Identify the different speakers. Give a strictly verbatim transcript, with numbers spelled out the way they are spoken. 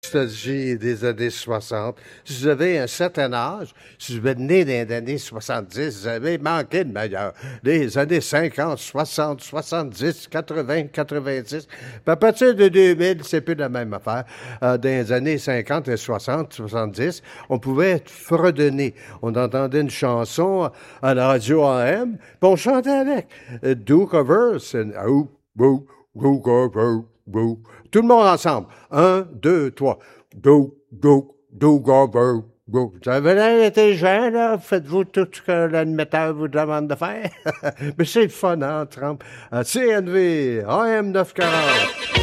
Speaker 1: Nostalgie des années soixante. Si vous avez un certain âge, si vous êtes né dans les années soixante-dix, vous avez manqué de meilleur. Les années cinquante, soixante, soixante-dix, quatre-vingts, quatre-vingt-dix. Puis à partir de deux mille, c'est plus la même affaire. Euh, dans les années cinquante et soixante, soixante-dix, on pouvait fredonner. On entendait une chanson à la radio A M, puis on chantait avec. Euh, Do cover, c'est... Oh, oh, do cover. Go. Tout le monde ensemble. Un, deux, trois. Do, do, do, go, go, go. Vous avez l'air intelligent, là. Faites-vous tout ce que l'animateur vous demande de faire. Mais c'est le fun, hein, Trump. C N V, A M neuf cent quarante.